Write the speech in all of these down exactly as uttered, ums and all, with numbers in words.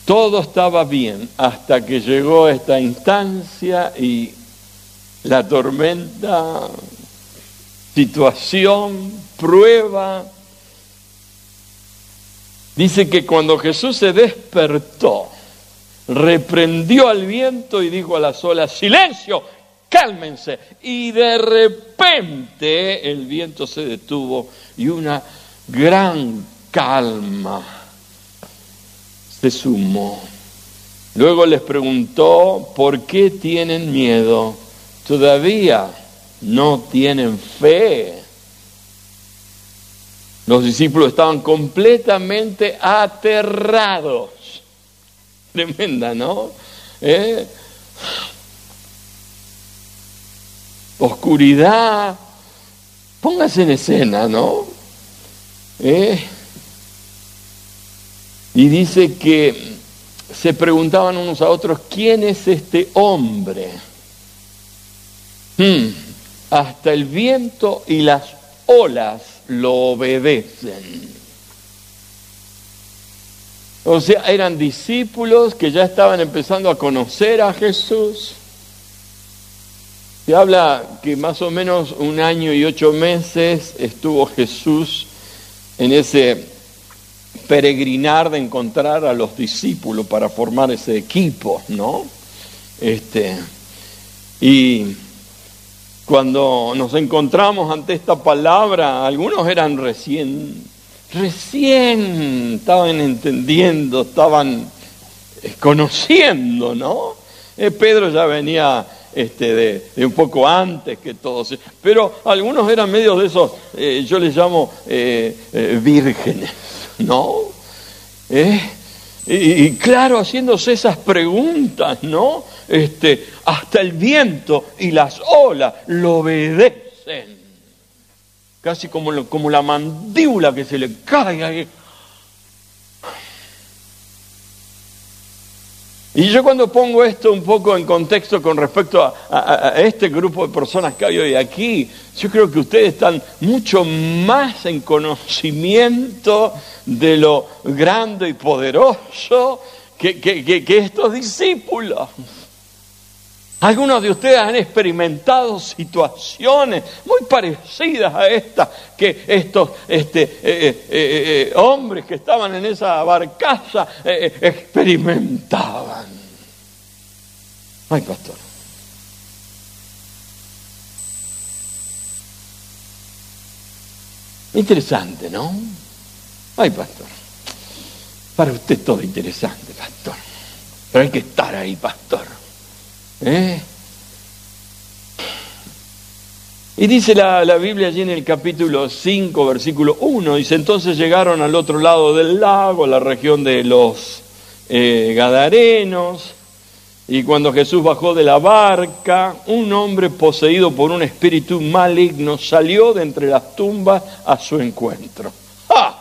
Todo estaba bien hasta que llegó esta instancia y la tormenta, situación, prueba. Dice que cuando Jesús se despertó, reprendió al viento y dijo a las olas: ¡silencio! ¡Cálmense! Y de repente el viento se detuvo y una gran calma se sumó. Luego les preguntó: ¿por qué tienen miedo? ¿Todavía no tienen fe? Los discípulos estaban completamente aterrados. Tremenda, ¿no? ¿Eh? Oscuridad. Póngase en escena, ¿no? ¿Eh? Y dice que se preguntaban unos a otros: ¿quién es este hombre? Hmm, hasta el viento y las olas lo obedecen. O sea, eran discípulos que ya estaban empezando a conocer a Jesús. Se habla que más o menos un año y ocho meses estuvo Jesús en ese peregrinar de encontrar a los discípulos para formar ese equipo, ¿no? Este, y cuando nos encontramos ante esta palabra, algunos eran recién, recién estaban entendiendo, estaban conociendo, ¿no? Eh, Pedro ya venía este, de, de un poco antes que todos, pero algunos eran medio de esos, eh, yo les llamo eh, eh, vírgenes, ¿no? ¿Eh? Y, y claro, haciéndose esas preguntas, ¿no? Este, hasta el viento y las olas lo obedecen. Casi como, lo, como la mandíbula que se le cae. Y yo cuando pongo esto un poco en contexto con respecto a, a, a este grupo de personas que hay hoy aquí, yo creo que ustedes están mucho más en conocimiento de lo grande y poderoso que, que, que, que estos discípulos. Algunos de ustedes han experimentado situaciones muy parecidas a estas que estos este, eh, eh, eh, hombres que estaban en esa barcaza eh, experimentaban. Ay, pastor. Interesante, ¿no? Ay, pastor. Para usted todo interesante, pastor. Pero hay que estar ahí, pastor. ¿Eh? Y dice la, la Biblia allí en el capítulo cinco, versículo uno, dice: entonces llegaron al otro lado del lago, a la región de los eh, Gadarenos, y cuando Jesús bajó de la barca, un hombre poseído por un espíritu maligno salió de entre las tumbas a su encuentro. ¡Ja!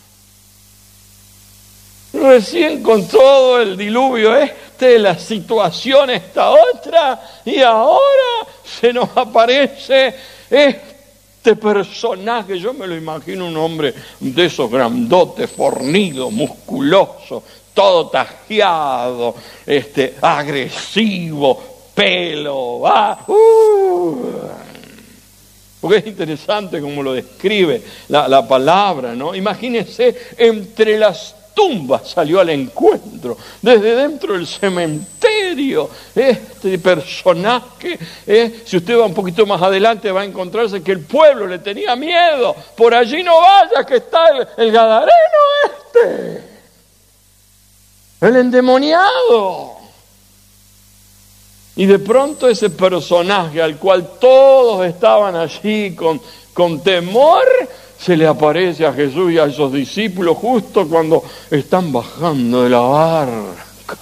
Recién con todo el diluvio este, la situación esta otra, y ahora se nos aparece este personaje. Yo me lo imagino un hombre de esos grandotes, fornido, musculoso, todo tajeado, este, agresivo, pelo, ah, uh. Porque es interesante como lo describe la, la palabra, ¿no? Imagínense, entre las tumbas salió al encuentro, desde dentro del cementerio, este personaje, eh, si usted va un poquito más adelante va a encontrarse que el pueblo le tenía miedo. Por allí no vaya, que está el, el gadareno este, el endemoniado. Y de pronto ese personaje al cual todos estaban allí con, con temor, se le aparece a Jesús y a esos discípulos justo cuando están bajando de la barca.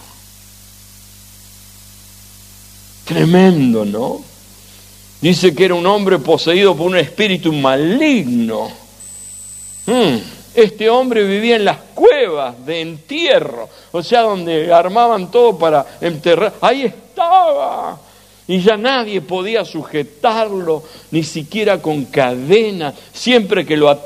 Tremendo, ¿no? Dice que era un hombre poseído por un espíritu maligno. Hmm. Este hombre vivía en las cuevas de entierro, o sea, donde armaban todo para enterrar. Ahí estaba. Y ya nadie podía sujetarlo, ni siquiera con cadenas. Siempre que lo atacaban,